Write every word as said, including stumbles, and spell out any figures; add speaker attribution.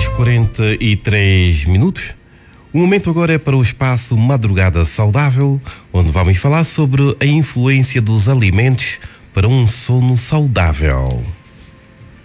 Speaker 1: horas quarenta e três minutos. O momento agora é para o espaço Madrugada Saudável, onde vamos falar sobre a influência dos alimentos para um sono saudável.